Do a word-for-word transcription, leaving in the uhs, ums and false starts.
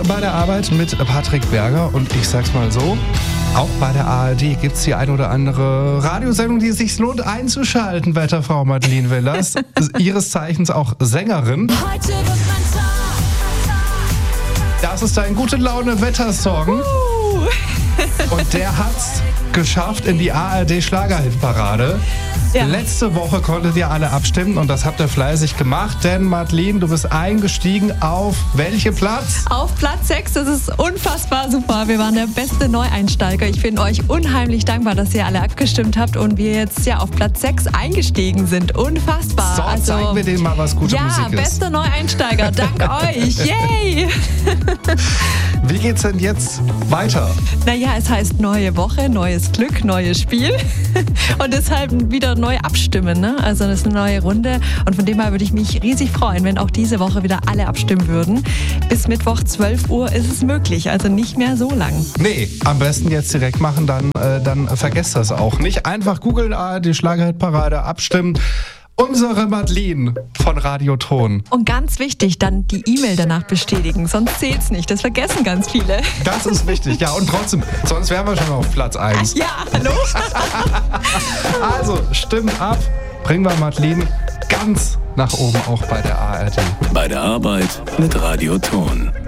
bei der Arbeit mit Patrick Berger und ich sag's mal so, auch bei der A R D gibt's die ein oder andere Radiosendung, die es sich lohnt einzuschalten, Wetterfrau Madeleine Willers, ihres Zeichens auch Sängerin. Heute wird mein Tag. Das ist ein gute Laune Wettersong Uh. und der hat's geschafft in die A R D Schlagerhitparade. Ja. Letzte Woche konntet ihr alle abstimmen und das habt ihr fleißig gemacht, denn Madeleine, du bist eingestiegen auf welchen Platz? Auf Platz sechs, das ist unfassbar super. Wir waren der beste Neueinsteiger. Ich bin euch unheimlich dankbar, dass ihr alle abgestimmt habt und wir jetzt ja auf Platz sechs eingestiegen sind. Unfassbar. So, also, zeigen wir denen mal, was gute ja, Musik ist. Ja, bester Neueinsteiger, dank euch. Yay! Wie geht's denn jetzt weiter? Naja, es heißt neue Woche, neues Glück, neues Spiel und deshalb wieder neu abstimmen. Ne? Also das ist eine neue Runde und von dem her würde ich mich riesig freuen, wenn auch diese Woche wieder alle abstimmen würden. Bis Mittwoch zwölf Uhr ist es möglich, also nicht mehr so lang. Nee, am besten jetzt direkt machen, dann, äh, dann vergesst das auch nicht. Einfach googeln, A R D Schlagerhitparade, abstimmen. Unsere Madeleine von Radioton. Und ganz wichtig, dann die E-Mail danach bestätigen, sonst zählt's nicht. Das vergessen ganz viele. Das ist wichtig, ja, und trotzdem, sonst wären wir schon auf Platz eins. Ja, hallo? Also, stimmt ab, bringen wir Madeleine ganz nach oben auch bei der A R D. Bei der Arbeit mit Radioton.